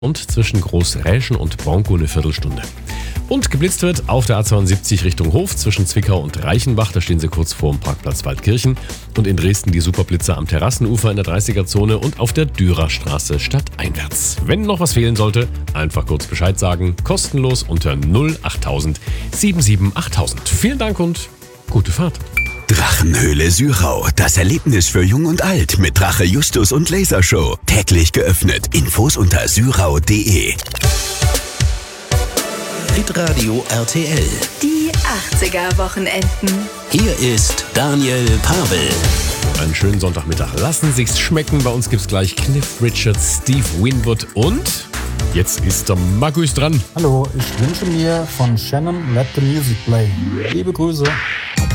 und zwischen Großräschen und Bronkow eine Viertelstunde. Und geblitzt wird auf der A72 Richtung Hof zwischen Zwickau und Reichenbach. Da stehen sie kurz vor dem Parkplatz Waldkirchen. Und in Dresden die Superblitzer am Terrassenufer in der 30er-Zone und auf der Dürerstraße stadteinwärts. Wenn noch was fehlen sollte, einfach kurz Bescheid sagen. Kostenlos unter 08000 778000. Vielen Dank und gute Fahrt. Drachenhöhle Sürau. Das Erlebnis für Jung und Alt mit Drache Justus und Lasershow. Täglich geöffnet. Infos unter syrau.de. Hitradio RTL. Die 80er-Wochenenden. Hier ist Daniel Pavel. Einen schönen Sonntagmittag. Lassen sich's schmecken. Bei uns gibt's gleich Cliff Richards, Steve Winwood und jetzt ist der Markus dran. Hallo, ich wünsche mir von Shannon Let the Music Play. Liebe Grüße.